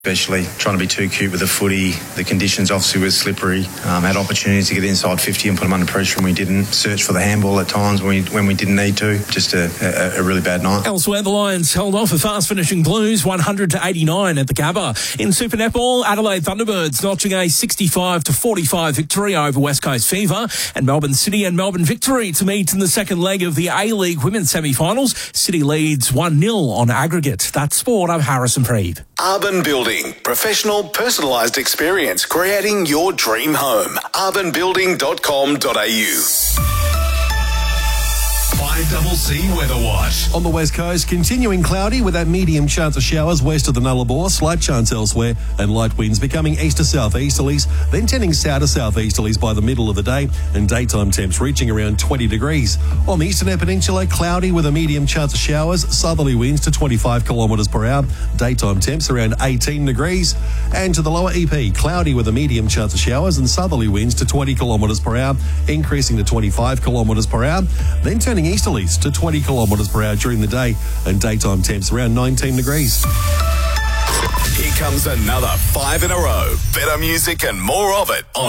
especially trying to be too cute with the footy. The conditions obviously were slippery. Had opportunities to get inside 50 and put them under pressure and we didn't. Search for the handball at times when we didn't need to. Just a really bad night. Elsewhere, the Lions held off a fast-finishing Blues 100-89 at the Gabba. In Super Netball, Adelaide Thunderbirds notching a 65-45 victory over West Coast Fever, and Melbourne City and Melbourne Victory to meet in the second leg of the A-League Women's semi-finals. City leads 1-0 on aggregate. That's sport. I'm Harrison Preeb. Urban Building. Professional, personalised experience creating your dream home. urbanbuilding.com.au. 5CC Weather Watch. On the west coast, continuing cloudy with that medium chance of showers west of the Nullarbor, slight chance elsewhere, and light winds becoming east to southeasterlies, then tending south to southeasterlies by the middle of the day, and daytime temps reaching around 20 degrees. On the eastern peninsula, cloudy with a medium chance of showers, southerly winds to 25 kilometres per hour, daytime temps around 18 degrees. And to the lower EP, cloudy with a medium chance of showers and southerly winds to 20 kilometres per hour, increasing to 25 kilometres per hour, then turning easterlies to 20 kilometres per hour during the day, and daytime temps around 19 degrees. Here comes another 5 in a row. Better music and more of it on